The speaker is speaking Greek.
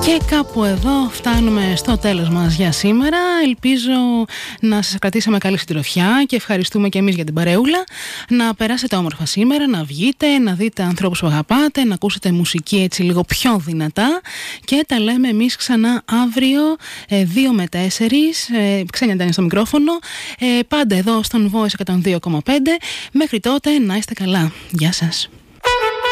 Και κάπου εδώ φτάνουμε στο τέλος μας για σήμερα. Ελπίζω να σας κρατήσαμε καλή συντροφιά και ευχαριστούμε και εμείς για την παρεούλα. Να περάσετε όμορφα σήμερα, να βγείτε, να δείτε ανθρώπους που αγαπάτε, να ακούσετε μουσική έτσι λίγο πιο δυνατά και τα λέμε εμείς ξανά αύριο 2 με 4. Ξένια Ντάνη στο μικρόφωνο, πάντα εδώ στον Voice 102,5. Μέχρι τότε να είστε καλά. Γεια σας.